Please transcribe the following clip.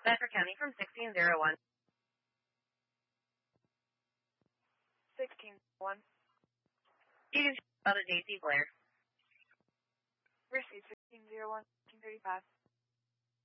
Becker County from 1601. 1601. You can shout out to JC Blair. Received 1601, 1935.